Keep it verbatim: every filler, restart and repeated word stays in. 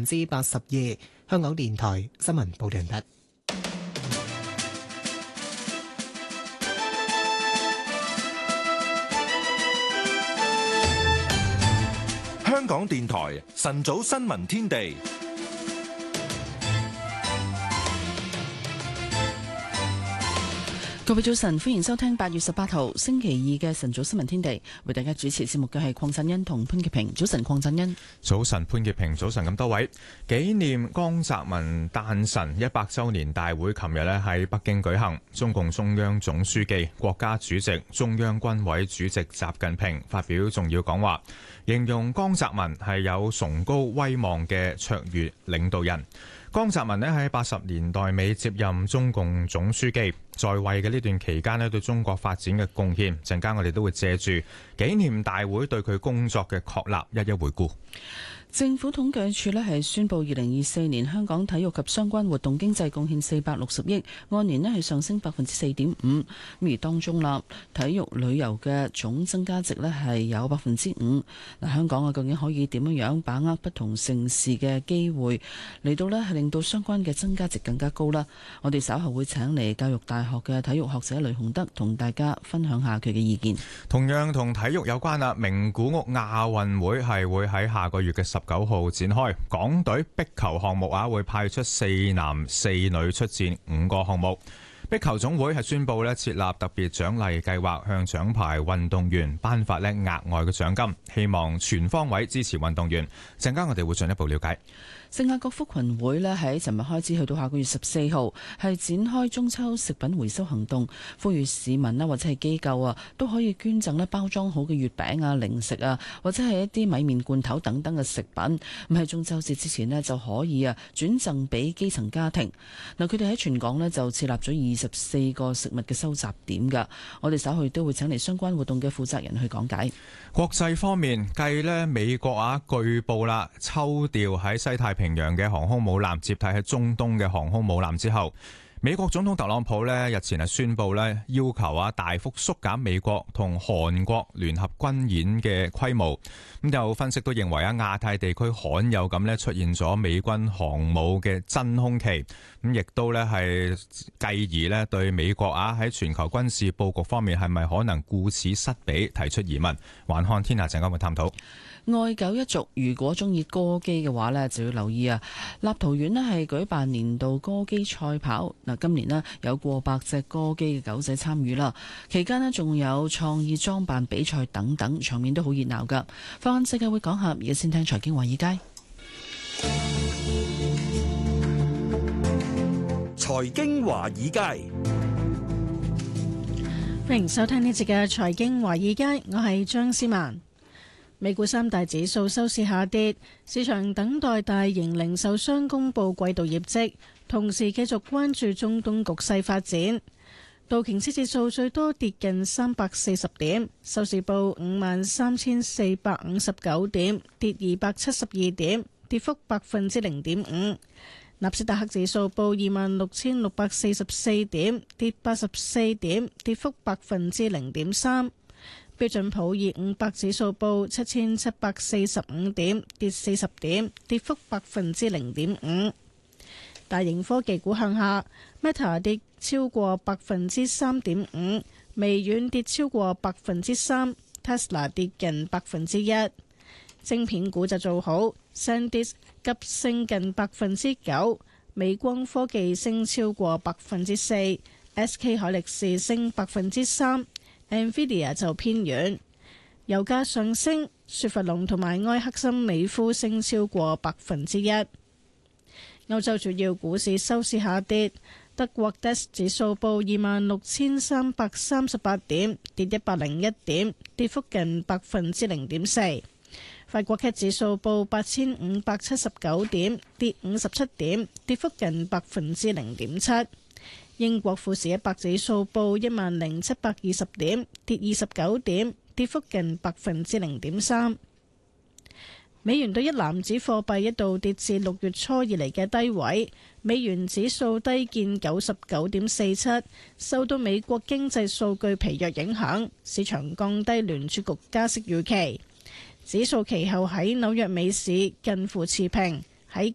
之八十二。香港電台新聞報道完畢。 香港電台晨早新聞天地。 各位早晨，歡迎收聽八月十八號星期二嘅晨早新聞天地。為大家主持節目嘅係鄺振恩同潘潔平。早晨，鄺振恩。 早晨，潘潔平。早晨，咁多位。紀念江澤民誕辰一百周年大會，琴日咧喺北京舉行。中共中央總書記、國家主席、中央軍委主席習近平發表重要講話，形容江澤民係有崇高威望嘅卓越領導人。江澤民咧喺八十年代尾接任中共總書記，在位嘅呢段期間咧對中國發展嘅貢獻，陣間我哋都會借住紀念大會對佢工作嘅確立一一回顧。 政府統計處咧係宣布，二零二四年香港體育及相關活動經濟貢獻四百六十億，按年咧係上升百分之四點五。而當中啦，體育旅遊嘅總增加值咧係有百分之五。嗱，香港啊，究竟可以點樣樣把握不同盛事嘅機會嚟到咧係令到相關嘅增加值更加高啦？我哋稍後會請嚟教育大學嘅體育學者雷雄德同大家分享下佢嘅意見。 同樣同體育有關啦，名古屋亞運會係會喺下個月嘅十九號展開，港隊壁球項目啊會派出四男四女出戰五個項目。壁球總會係宣布咧設立特別獎勵計劃，向獎牌運動員頒發咧額外嘅獎金，希望全方位支持運動員。陣間我哋會進一步了解。 聖雅各福群會咧喺尋日開始去到下個月十四號係展開中秋食品回收行動，呼籲市民啦或者係機構啊都可以捐贈咧包裝好嘅月餅啊、零食啊，或者係一啲米麵罐頭等等嘅食品。咁喺中秋節之前咧就可以啊轉贈俾基層家庭。嗱，佢哋喺全港咧就設立咗二十四個食物嘅收集點㗎。我哋稍後都會請嚟相關活動嘅負責人去講解。 國際方面，繼咧美國啊據報啦抽調喺西太平洋嘅航空母艦接替喺中東嘅航空母艦之後，美國總統特朗普咧日前係宣布咧要求啊大幅縮減美國同韓國聯合軍演嘅規模。咁有分析都認為啊亞太地區罕有咁咧出現咗美軍航母嘅真空期，咁亦都咧係繼而咧對美國啊喺全球軍事佈局方面係咪可能顧此失彼提出疑問。環看天下陣間會探討。 愛狗一族如果中意歌姬嘅話呢，就要留意啊！立陶宛呢係舉辦年度歌姬賽跑，嗱今年呢有過百隻歌姬嘅狗仔參與啦。期間呢仲有創意裝扮比賽等等，場面都好熱鬧噶。放眼世界會講下，而家先聽財經華爾街。 財經華爾街， 歡迎收聽呢節嘅財經華爾街，我係張思曼。美股三大指數收市下跌，市場等待大型零售商公布季度業績，同時繼續關注中東局勢發展。道瓊斯指數最多跌近三百四十點，收市報五萬三千四百五十九點，跌二百七十二點，跌幅百分之零點五。納斯達克指數報二萬六千六百四十四點，跌八十四點，跌幅百分之零點三。標準普爾五百指數報七千七百四十五點，跌四十點，跌幅百分之零點五。大型科技股向下 ，Meta 跌超過百分之三點五，微軟跌超過百分之三 ，Tesla 跌近百分之一。晶片股就做好 ，SanDisk 急升近百分之九，美光科技升超過百分之四 ，S K 海力士升百分之三。Nvidia 就偏軟，油價上升，雪佛龍同埋埃克森美孚升超過百分之一。歐洲主要股市收市下跌，德國 D A X 指數報二萬六千三百三十八點，跌一百零一點，跌幅近百分之零點四。法國 C A C 指數報八千五百七十九點，跌五十七點，跌幅近百分之零點七。英國富時一百指數報一萬零七百二十點，跌二十九點，跌幅近百分之零點三。美元對一籃子貨幣一度跌至六月初以嚟嘅低位，美元指數低見九十九點四七，受到美國經濟數據疲弱影響，市場降低聯儲局加息預期。指數其後喺紐約美市近乎持平，